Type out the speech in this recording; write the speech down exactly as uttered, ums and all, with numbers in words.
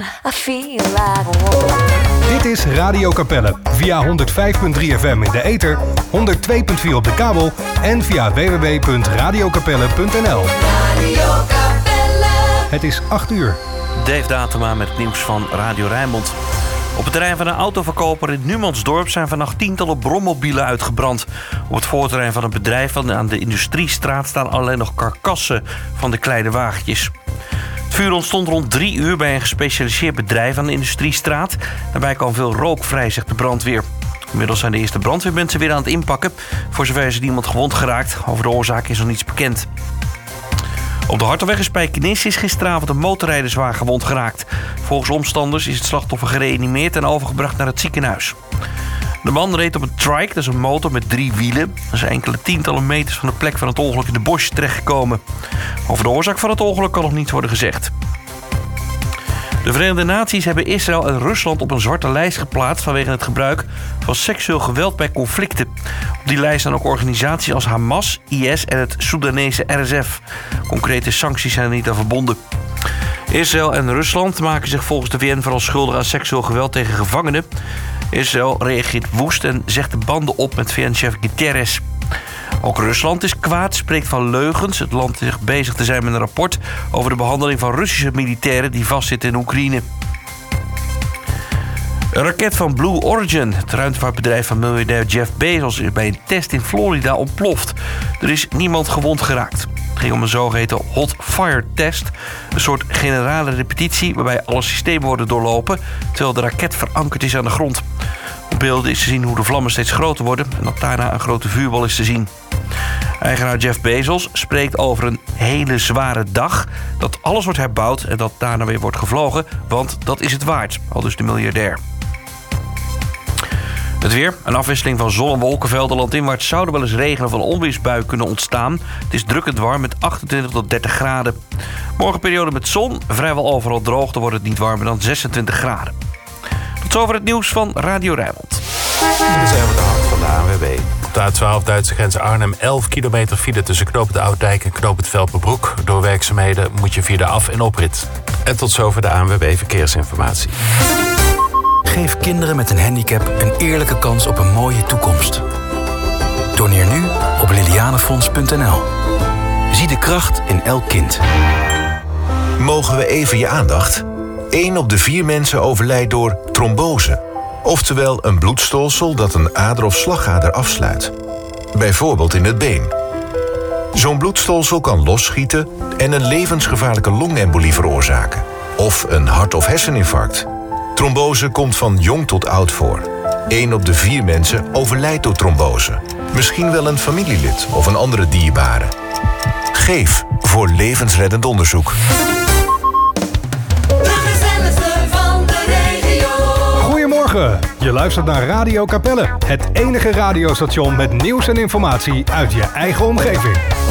I feel like war. Dit is Radio Capelle via honderd vijf komma drie F M in de ether, honderd twee komma vier op de kabel en via w w w punt radio capelle punt n l. Radio Capelle. Het is acht uur. Dave Datema met het nieuws van Radio Rijnmond. Op het terrein van een autoverkoper in Numansdorp zijn vannacht tientallen brommobielen uitgebrand. Op het voorterrein van een bedrijf aan de Industriestraat staan alleen nog karkassen van de kleine wagentjes. Het vuur ontstond rond drie uur bij een gespecialiseerd bedrijf aan de Industriestraat. Daarbij kwam veel rook vrij, zegt de brandweer. Inmiddels zijn de eerste brandweermensen weer aan het inpakken. Voor zover is niemand gewond geraakt. Over de oorzaak is nog niets bekend. Op de Hartelweg in Spijkenisse is gisteravond een motorrijder zwaar gewond geraakt. Volgens omstanders is het slachtoffer gereanimeerd en overgebracht naar het ziekenhuis. De man reed op een trike, dat is een motor met drie wielen. Er zijn enkele tientallen meters van de plek van het ongeluk in de bos terechtgekomen. Over de oorzaak van het ongeluk kan nog niets worden gezegd. De Verenigde Naties hebben Israël en Rusland op een zwarte lijst geplaatst vanwege het gebruik van seksueel geweld bij conflicten. Op die lijst staan ook organisaties als Hamas, I S en het Soedanese R S F. Concrete sancties zijn er niet aan verbonden. Israël en Rusland maken zich volgens de V N vooral schuldig aan seksueel geweld tegen gevangenen. Israël reageert woest en zegt de banden op met V N-chef Guterres. Ook Rusland is kwaad, spreekt van leugens. Het land is bezig te zijn met een rapport over de behandeling van Russische militairen die vastzitten in Oekraïne. Een raket van Blue Origin, het ruimtevaartbedrijf van miljardair Jeff Bezos, is bij een test in Florida ontploft. Er is niemand gewond geraakt. Het ging om een zogeheten hot fire test, een soort generale repetitie waarbij alle systemen worden doorlopen terwijl de raket verankerd is aan de grond. Op beelden is te zien hoe de vlammen steeds groter worden en dat daarna een grote vuurbal is te zien. Eigenaar Jeff Bezos spreekt over een hele zware dag, dat alles wordt herbouwd en dat daarna weer wordt gevlogen, want dat is het waard, aldus de miljardair. Het weer, een afwisseling van zon- en wolkenvelden. Landinwaarts zouden wel eens regen of een onweersbui kunnen ontstaan. Het is drukkend warm met achtentwintig tot dertig graden. Morgen periode met zon, vrijwel overal droog. Dan wordt het niet warmer dan zesentwintig graden. Tot zover het nieuws van Radio Rijnmond. Dit zijn we de hand van de A N W B. Op de A twaalf Duitse grens Arnhem elf kilometer file tussen knooppunt Oud-Dijk en knooppunt Velpenbroek. Door werkzaamheden moet je via de af- en oprit. En tot zover de A N W B Verkeersinformatie. Geef kinderen met een handicap een eerlijke kans op een mooie toekomst. Doneer nu op lilianefonds punt n l. Zie de kracht in elk kind. Mogen we even je aandacht? Eén op de vier mensen overlijdt door trombose. Oftewel een bloedstolsel dat een ader of slagader afsluit. Bijvoorbeeld in het been. Zo'n bloedstolsel kan losschieten en een levensgevaarlijke longembolie veroorzaken. Of een hart- of herseninfarct. Trombose komt van jong tot oud voor. Eén op de vier mensen overlijdt door trombose. Misschien wel een familielid of een andere dierbare. Geef voor levensreddend onderzoek. Goedemorgen, je luistert naar Radio Capelle. Het enige radiostation met nieuws en informatie uit je eigen omgeving.